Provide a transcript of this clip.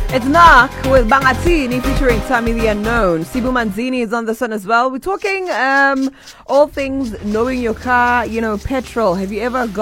It's Nak with Bangatini featuring Tammy the Unknown. Sibu Manzini is on this one as well. We're talking all things knowing your car, petrol. Have you ever got